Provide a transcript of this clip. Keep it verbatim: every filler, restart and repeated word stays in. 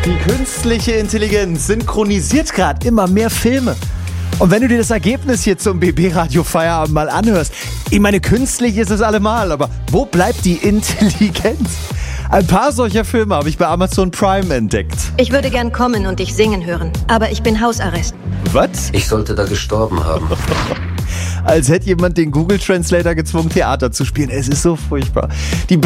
Die künstliche Intelligenz synchronisiert gerade immer mehr Filme. Und wenn du dir das Ergebnis hier zum B B-Radio Feierabend mal anhörst, ich meine, künstlich ist es allemal, aber wo bleibt die Intelligenz? Ein paar solcher Filme habe ich bei Amazon Prime entdeckt. Ich würde gern kommen und dich singen hören, aber ich bin Hausarrest. Was? Ich sollte da gestorben haben. Als hätte jemand den Google Translator gezwungen, Theater zu spielen. Es ist so furchtbar. Die